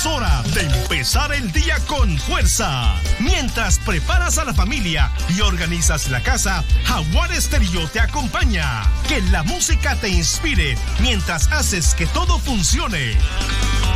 Es hora de empezar el día con fuerza. Mientras preparas a la familia y organizas la casa, Jaguar Estéreo te acompaña. Que la música te inspire mientras haces que todo funcione.